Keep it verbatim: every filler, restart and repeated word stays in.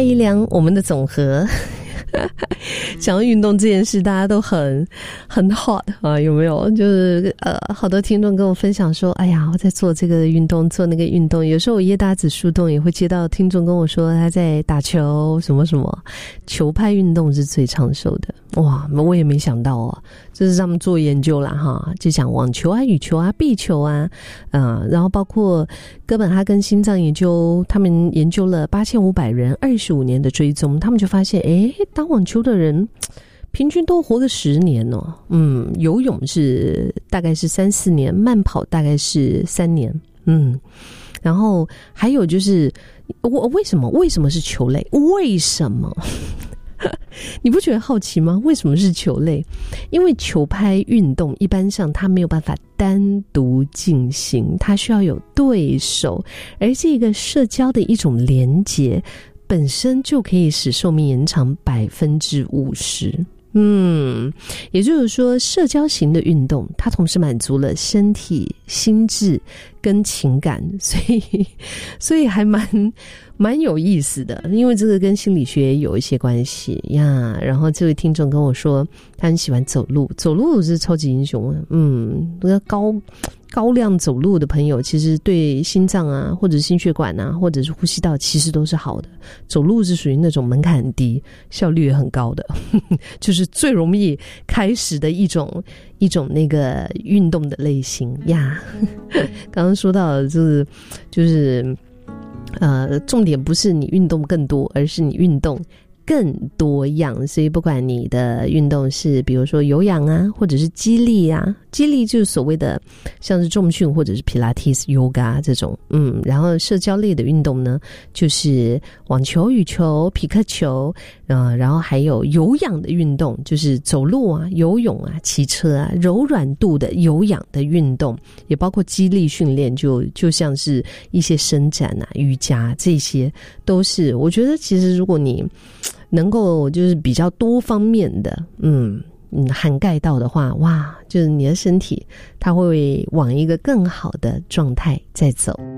宜良，我们的总和。讲到运动这件事，大家都很很 hot 啊，有没有？就是呃，好多听众跟我分享说，哎呀，我在做这个运动，做那个运动。有时候我耶打子树洞也会接到听众跟我说，他在打球，什么什么，球拍运动是最长寿的。哇，我也没想到哦，这是他们做研究啦哈，就讲网球啊、羽球啊、壁球啊，啊、呃，然后包括哥本哈根心脏研究，他们研究了八千五百人，二十五年的追踪，他们就发现，诶，打网球的人平均都活个十年哦。嗯，游泳是大概是三四年，慢跑大概是三年。嗯，然后还有就是，我为什么为什么是球类？为什么？你不觉得好奇吗？为什么是球类？因为球拍运动一般上它没有办法单独进行，它需要有对手，而这个社交的一种连结本身就可以使寿命延长百分之五十。嗯，也就是说，社交型的运动，它同时满足了身体、心智跟情感，所以，所以还蛮蛮有意思的。因为这个跟心理学也有一些关系呀。然后这位听众跟我说，他很喜欢走路，走路是超级英雄。嗯，那个高高量走路的朋友，其实对心脏啊，或者心血管啊，或者是呼吸道，其实都是好的。走路是属于那种门槛很低，效率也很高的，就是最容易开始的一种一种那个运动的类型呀。刚刚说到的就是就是呃，重点不是你运动更多，而是你运动更多样。所以不管你的运动是比如说有氧啊，或者是肌力啊，肌力就是所谓的像是重训或者是皮拉提斯、yoga 这种。嗯，然后社交类的运动呢，就是网球、羽球、匹克球，呃，然后还有有氧的运动，就是走路啊、游泳啊、骑车啊，柔软度的有氧的运动，也包括肌力训练，就就像是一些伸展啊、瑜伽，这些都是我觉得其实如果你能够就是比较多方面的嗯嗯涵盖到的话，哇，就是你的身体它会往一个更好的状态在走。